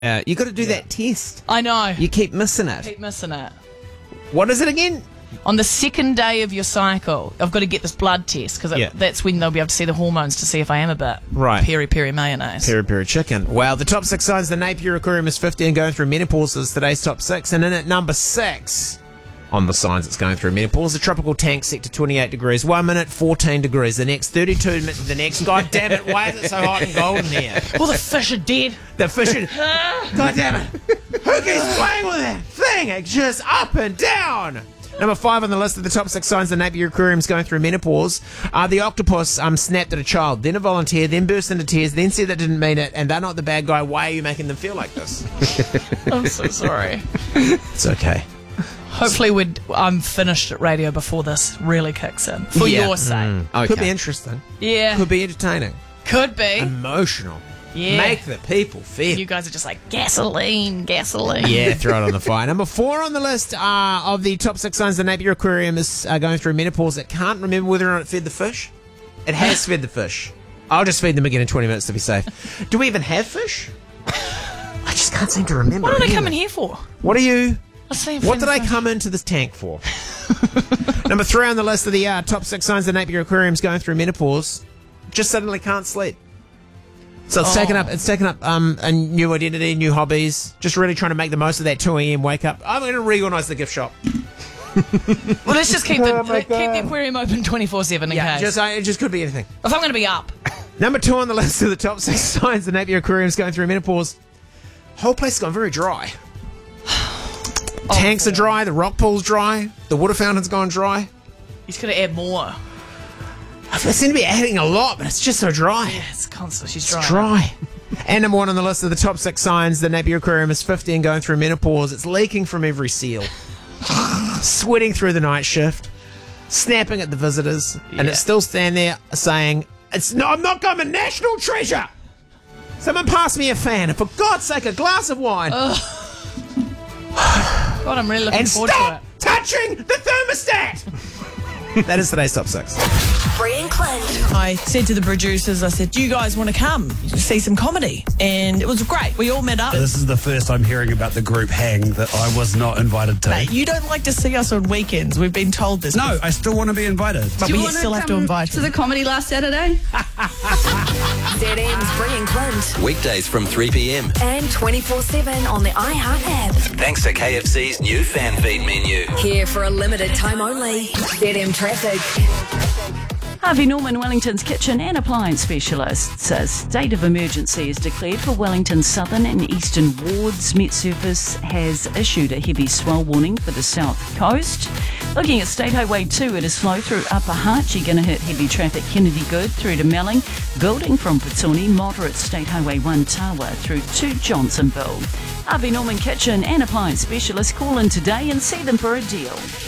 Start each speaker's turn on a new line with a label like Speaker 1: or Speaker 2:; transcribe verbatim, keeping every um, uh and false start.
Speaker 1: Uh, you got to do yeah. that test.
Speaker 2: I know.
Speaker 1: You keep missing it.
Speaker 2: Keep missing it.
Speaker 1: What is it again?
Speaker 2: On the second day of your cycle, I've got to get this blood test because yeah. that's when they'll be able to see the hormones to see if I am a bit
Speaker 1: right.
Speaker 2: peri peri mayonnaise.
Speaker 1: Peri peri chicken. Wow, the top six signs the Napier Aquarium is fifty and going through menopause is today's top six. And in at number six on the signs it's going through menopause, the tropical tank set to twenty-eight degrees. One minute, fourteen degrees. The next thirty-two minutes. The next. God damn it! Why is it so hot and golden here?
Speaker 2: Well, the fish are dead.
Speaker 1: The fish are. God damn it! Who keeps playing with that thing? It's just up and down. Number five on the list of the top six signs the Napier Aquarium is going through menopause. Uh, the octopus um, snapped at a child, then a volunteer, then burst into tears, then said that didn't mean it, and they're not the bad guy. Why are you making them feel like this?
Speaker 2: I'm so sorry.
Speaker 1: It's okay.
Speaker 2: Hopefully we'd, I'm finished at radio before this really kicks in. For
Speaker 1: yeah.
Speaker 2: your sake.
Speaker 1: Mm. Okay. Could be interesting.
Speaker 2: Yeah.
Speaker 1: Could be entertaining.
Speaker 2: Could be.
Speaker 1: Emotional.
Speaker 2: Yeah.
Speaker 1: Make the people feel.
Speaker 2: You guys are just like, gasoline, gasoline.
Speaker 1: Yeah, throw it on the fire. Number four on the list uh, of the top six signs the Napier Aquarium is uh, going through menopause. It can't remember whether or not it fed the fish. It has fed the fish. I'll just feed them again in twenty minutes to be safe. Do we even have fish? I just can't seem to remember.
Speaker 2: What did I
Speaker 1: either.
Speaker 2: come in here for?
Speaker 1: What are you... What did I
Speaker 2: fish.
Speaker 1: come into this tank for? Number three on the list of the uh, top six signs the Napier Aquarium is going through menopause. Just suddenly can't sleep. So it's oh. taken up. It's taken up um, a new identity, new hobbies. Just really trying to make the most of that two a.m. wake up. I'm going to reorganise the gift shop.
Speaker 2: Well, let's just keep the oh keep the aquarium open twenty-four seven in
Speaker 1: yeah,
Speaker 2: case.
Speaker 1: Just, uh, it just could be anything.
Speaker 2: If I'm going to be up.
Speaker 1: Number two on the list of the top six signs the Napier Aquarium is going through menopause. Whole place has gone very dry. oh, Tanks boy. are dry. The rock pool's dry. The water fountain's gone dry.
Speaker 2: He's going to add more.
Speaker 1: I seem to be adding a lot, but it's just so dry.
Speaker 2: Yeah, it's constant. She's dry.
Speaker 1: It's dry. And number one on the list of the top six signs the Napier Aquarium is fifty and going through menopause. It's leaking from every seal. Sweating through the night shift. Snapping at the visitors. Yeah. And it's still standing there saying, "It's no, I'm not going a national treasure. Someone pass me a fan. And for God's sake, a glass of wine."
Speaker 2: God, I'm really looking
Speaker 1: and
Speaker 2: forward
Speaker 1: stop
Speaker 2: to it.
Speaker 1: touching the thermostat. That is today's top six.
Speaker 3: Bree and Clint.
Speaker 4: I said to the producers, I said, do you guys want to come see some comedy? And it was great. We all met up.
Speaker 5: This is the first I'm hearing about the group hang that I was not invited to.
Speaker 4: Mate, you don't like to see us on weekends. We've been told this.
Speaker 5: No, I still want to be invited.
Speaker 4: But
Speaker 6: Do
Speaker 4: we
Speaker 6: you
Speaker 4: still have to
Speaker 6: come
Speaker 4: invite
Speaker 6: to
Speaker 4: you.
Speaker 6: the comedy last Saturday?
Speaker 3: Z M's Bree and Clint.
Speaker 7: Weekdays from three p.m.
Speaker 3: And twenty-four seven on the iHeart app.
Speaker 7: Thanks to K F C's new fan feed menu.
Speaker 3: Here for a limited time only. Z M Traffic.
Speaker 8: Harvey Norman, Wellington's kitchen and appliance specialist, says state of emergency is declared for Wellington's southern and eastern wards. Met Surface has issued a heavy swell warning for the south coast. Looking at State Highway two, it is slow through Upper Hutt. You're going to hit heavy traffic Kennedy Good through to Melling. Building from Petuni, moderate State Highway one Tawa through to Johnsonville. Harvey Norman kitchen and appliance specialist, call in today and see them for a deal.